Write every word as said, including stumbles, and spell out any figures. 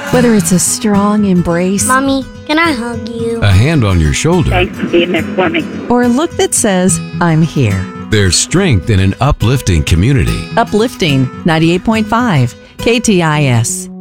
Whether it's a strong embrace Mommy, can I hug you? a hand on your shoulder, Thanks for being there for me. or a look that says, I'm here. there's strength in an uplifting community. Uplifting ninety-eight point five K T I S.